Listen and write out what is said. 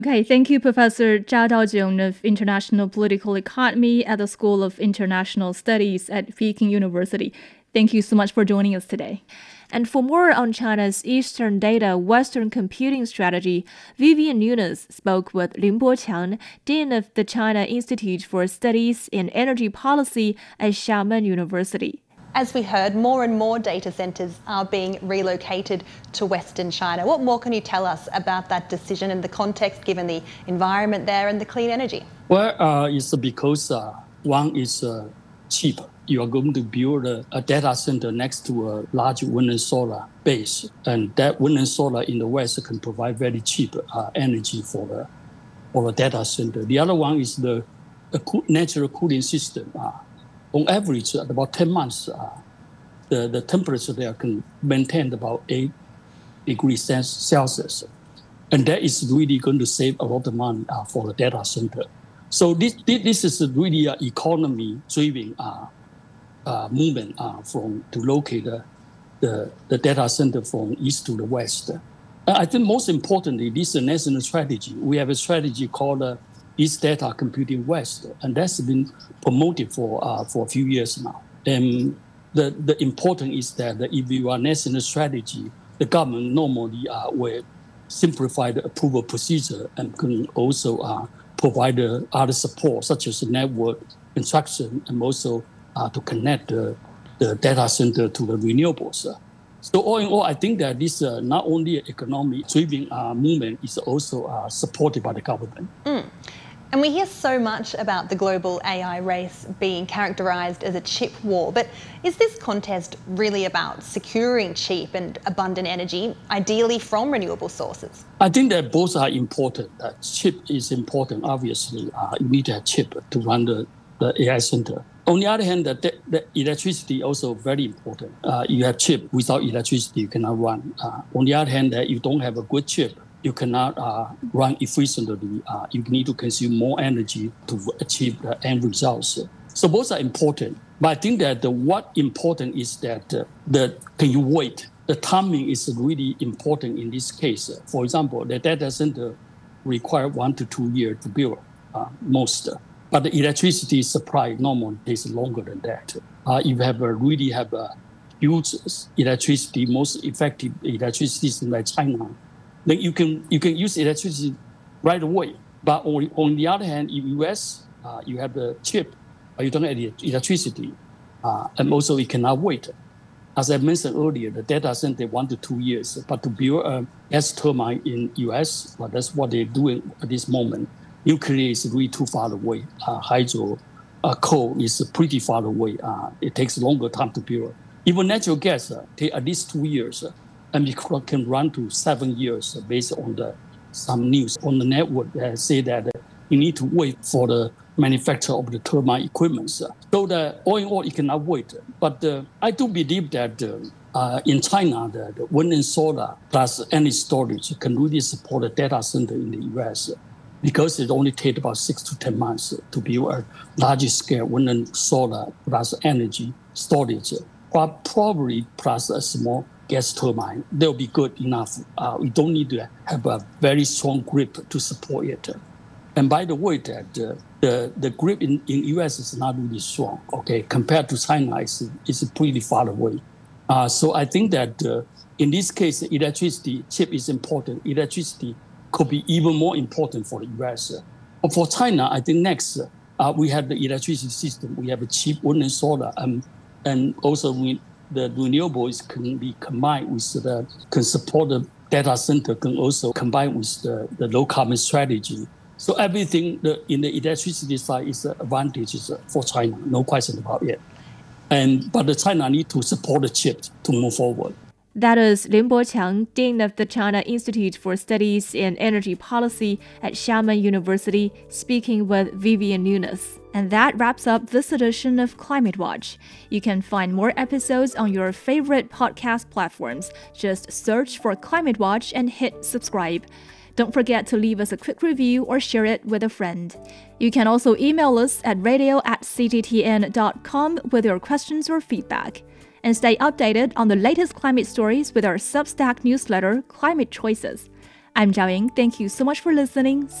Okay, thank you, Professor Zhao Daojun of International Political Economy at the School of International Studies at Peking University. Thank you so much for joining us today. And for more on China's Eastern Data Western Computing Strategy, Vivian Nunes spoke with Lin Boqiang, Dean of the China Institute for Studies in Energy Policy at Xiamen University. As we heard, more and more data centres are being relocated to Western China. What more can you tell us about that decision and the context given the environment there and the clean energy? Well, it's because one is cheap. You are going to build a data center next to a large wind and solar base. And that wind and solar in the West can provide very cheap energy for the data center. The other one is the natural cooling system. On average, at about 10 months, the temperature there can maintain about 8 degrees Celsius. And that is really going to save a lot of money for the data center. So this is really an economy-driven movement to locate the data center from east to the west. I think most importantly, this is a national strategy. We have a strategy called East Data Computing West, and that's been promoted for a few years now. And the important is that if you are national strategy, the government normally will simplify the approval procedure and can also provide other support, such as network construction and also to connect the data center to the renewables. So all in all, I think that this not only an economic-driven movement is also supported by the government. And we hear so much about the global AI race being characterised as a chip war, but is this contest really about securing cheap and abundant energy, ideally from renewable sources? I think that both are important. Chip is important, obviously. You need a chip to run the AI center. On the other hand, the electricity also very important. You have chip, without electricity, you cannot run. On the other hand, you don't have a good chip, you cannot run efficiently. You need to consume more energy to achieve the end results. So both are important. But I think that what important is that can you wait? The timing is really important in this case. For example, the data center require 1 to 2 years to build most. But the electricity supply normally takes longer than that. You really have a huge electricity, most effective electricity system like China. Then you can use electricity right away. But on the other hand, in the US, you have the chip, but you don't have the electricity. And also you cannot wait. As I mentioned earlier, the data center 1 to 2 years. But to build a gas turbine in US, well, that's what they're doing at this moment. Nuclear is really too far away. Hydro, coal is pretty far away. It takes longer time to build. Even natural gas take at least 2 years. And it can run to 7 years based on some news on the network that say that you need to wait for the manufacturer of the turbine equipment. So that all in all, you cannot wait. But I do believe that in China, the wind and solar plus energy storage can really support a data center in the US because it only takes about 6 to 10 months to build a large scale wind and solar plus energy storage, probably plus a small gas turbine. They'll be good enough. We don't need to have a very strong grip to support it. And by the way, that the grip in US is not really strong. Okay, compared to China, it's pretty far away. So I think that in this case, electricity chip is important. Electricity could be even more important for the US. But for China, I think next we have the electricity system. We have a cheap wind and solar, and also the renewables can be combined with can support the data center, can also combine with the low carbon strategy. So everything in the electricity side is advantages for China, no question about it. But the China need to support the chips to move forward. That is Lin Boqiang, Dean of the China Institute for Studies in Energy Policy at Xiamen University, speaking with Vivian Nunes. And that wraps up this edition of Climate Watch. You can find more episodes on your favorite podcast platforms. Just search for Climate Watch and hit subscribe. Don't forget to leave us a quick review or share it with a friend. You can also email us at radio@cgtn.com with your questions or feedback. And stay updated on the latest climate stories with our Substack newsletter, Climate Choices. I'm Zhao Ying. Thank you so much for listening.